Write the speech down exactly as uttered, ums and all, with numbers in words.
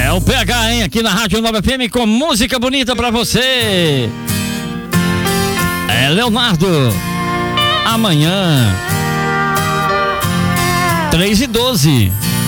É o P H, hein? Aqui na Rádio Nova F M com música bonita pra você. É Leonardo. Amanhã. três e doze.